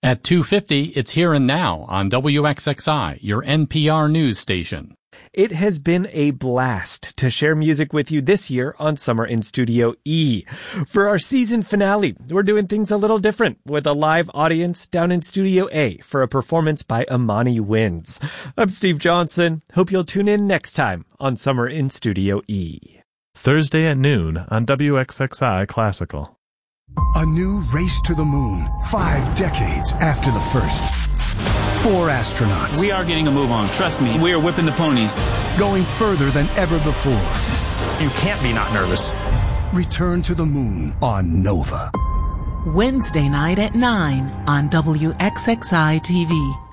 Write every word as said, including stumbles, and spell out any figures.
At two fifty, it's Here and Now on W X X I, your N P R news station. It has been a blast to share music with you this year on Summer in Studio E. For our season finale, we're doing things a little different with a live audience down in Studio A for a performance by Amani Winds. I'm Steve Johnson. Hope you'll tune in next time on Summer in Studio E. Thursday at noon on W X X I Classical. A new race to the moon, five decades after the first. Four astronauts. We are getting a move on. Trust me, we are whipping the ponies. Going further than ever before. You can't be not nervous. Return to the moon on Nova. Wednesday night at nine on W X X I T V.